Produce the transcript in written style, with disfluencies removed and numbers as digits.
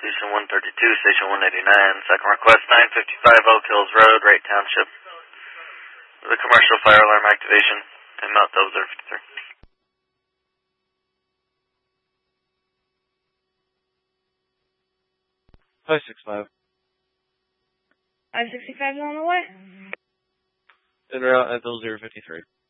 Station 132, Station 189, second request, 955 Oak Hills Road, Wright Township. The commercial fire alarm activation, and Mount 0053. 565. 565 on the way. En route at 0053.